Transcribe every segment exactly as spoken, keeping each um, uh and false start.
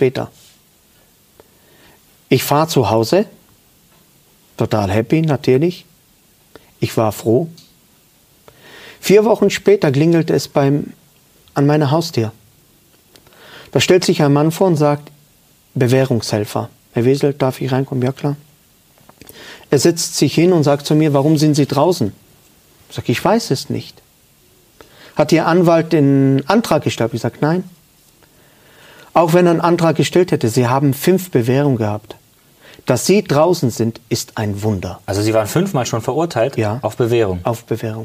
später. Ich fahre zu Hause, total happy natürlich. Ich war froh. Vier Wochen später klingelt es beim, an meiner Haustür. Da stellt sich ein Mann vor und sagt, Bewährungshelfer. Herr Wesel, darf ich reinkommen? Ja, klar. Er setzt sich hin und sagt zu mir, warum sind Sie draußen? Ich sage, ich weiß es nicht. Hat Ihr Anwalt den Antrag gestellt? Ich sage, nein. Auch wenn er einen Antrag gestellt hätte, Sie haben fünf Bewährungen gehabt. Dass Sie draußen sind, ist ein Wunder. Also Sie waren fünfmal schon verurteilt? Ja. Auf Bewährung? Auf Bewährung.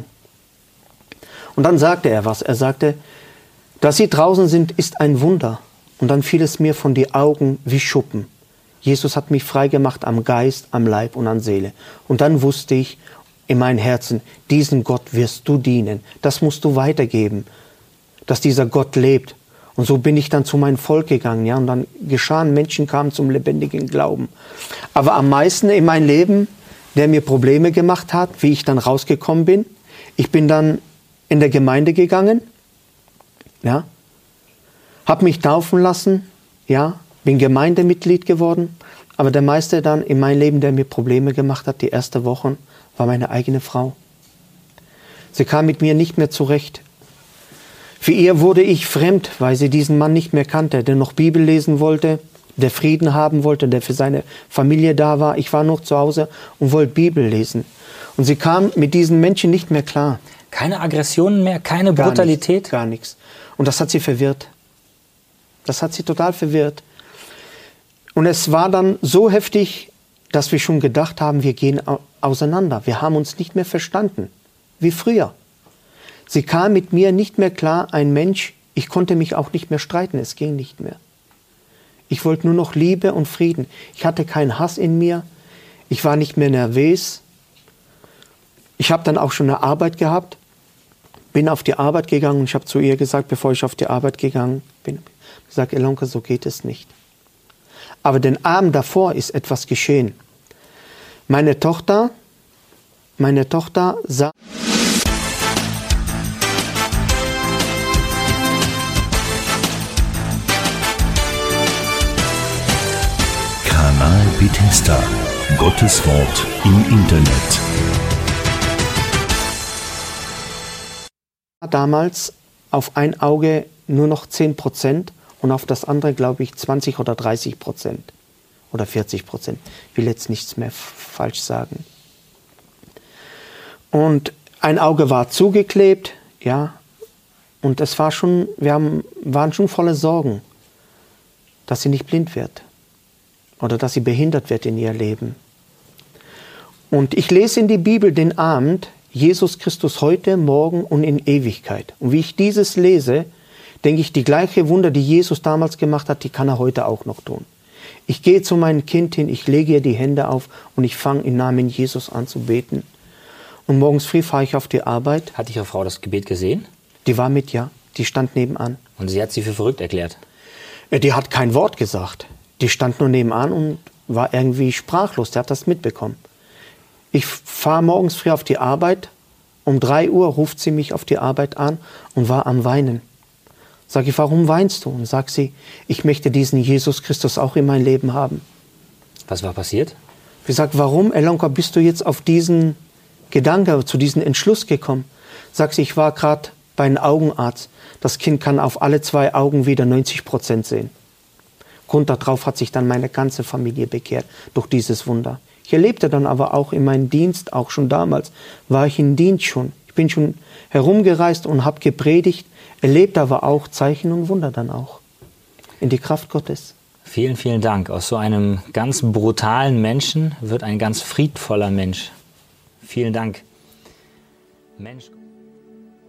Und dann sagte er was. Er sagte, dass Sie draußen sind, ist ein Wunder. Und dann fiel es mir von den Augen wie Schuppen. Jesus hat mich freigemacht am Geist, am Leib und an Seele. Und dann wusste ich in meinem Herzen, diesen Gott wirst du dienen. Das musst du weitergeben, dass dieser Gott lebt. Und so bin ich dann zu meinem Volk gegangen, ja, und dann geschahen, Menschen kamen zum lebendigen Glauben. Aber am meisten in meinem Leben, der mir Probleme gemacht hat, wie ich dann rausgekommen bin, ich bin dann in der Gemeinde gegangen, ja, habe mich taufen lassen, ja, bin Gemeindemitglied geworden, aber der meiste dann in meinem Leben, der mir Probleme gemacht hat, die ersten Wochen, war meine eigene Frau. Sie kam mit mir nicht mehr zurecht. Für ihr wurde ich fremd, weil sie diesen Mann nicht mehr kannte, der noch Bibel lesen wollte, der Frieden haben wollte, der für seine Familie da war. Ich war noch zu Hause und wollte Bibel lesen. Und sie kam mit diesen Menschen nicht mehr klar. Keine Aggressionen mehr, keine Gar Brutalität? Nichts, gar nichts. Und das hat sie verwirrt. Das hat sie total verwirrt. Und es war dann so heftig, dass wir schon gedacht haben, wir gehen auseinander. Wir haben uns nicht mehr verstanden, wie früher. Sie kam mit mir nicht mehr klar, ein Mensch, ich konnte mich auch nicht mehr streiten, es ging nicht mehr. Ich wollte nur noch Liebe und Frieden. Ich hatte keinen Hass in mir, ich war nicht mehr nervös. Ich habe dann auch schon eine Arbeit gehabt, bin auf die Arbeit gegangen und ich habe zu ihr gesagt, bevor ich auf die Arbeit gegangen bin, gesagt, Elonka, so geht es nicht. Aber den Abend davor ist etwas geschehen. Meine Tochter, meine Tochter sah... Kanal Bethesda, Gottes Wort im Internet. Damals auf ein Auge nur noch zehn Prozent und auf das andere, glaube ich, zwanzig oder dreißig Prozent oder vierzig Prozent. Ich will jetzt nichts mehr falsch sagen. Und ein Auge war zugeklebt, ja, und es war schon, wir haben, waren schon voller Sorgen, dass sie nicht blind wird oder dass sie behindert wird in ihr Leben. Und ich lese in die Bibel den Abend, Jesus Christus heute, morgen und in Ewigkeit. Und wie ich dieses lese, denke ich, die gleiche Wunder, die Jesus damals gemacht hat, die kann er heute auch noch tun. Ich gehe zu meinem Kind hin, ich lege ihr die Hände auf und ich fange im Namen Jesus an zu beten. Und morgens früh fahre ich auf die Arbeit. Hat Ihre Frau das Gebet gesehen? Die war mit, ja. Die stand nebenan. Und sie hat Sie für verrückt erklärt? Die hat kein Wort gesagt. Die stand nur nebenan und war irgendwie sprachlos. Die hat das mitbekommen. Ich fahre morgens früh auf die Arbeit. Um drei Uhr ruft sie mich auf die Arbeit an und war am Weinen. Sag ich, warum weinst du? Und sagt sie, ich möchte diesen Jesus Christus auch in mein Leben haben. Was war passiert? Ich sag, warum, Elonka, bist du jetzt auf diesen Gedanke, zu diesem Entschluss gekommen? Sagt sie, ich war gerade bei einem Augenarzt. Das Kind kann auf alle zwei Augen wieder neunzig Prozent sehen. Grund darauf hat sich dann meine ganze Familie bekehrt durch dieses Wunder. Ich erlebte dann aber auch in meinem Dienst, auch schon damals, war ich im Dienst schon. Ich bin schon herumgereist und habe gepredigt, erlebt aber auch Zeichen und Wunder dann auch. In die Kraft Gottes. Vielen, vielen Dank. Aus so einem ganz brutalen Menschen wird ein ganz friedvoller Mensch. Vielen Dank. Mensch.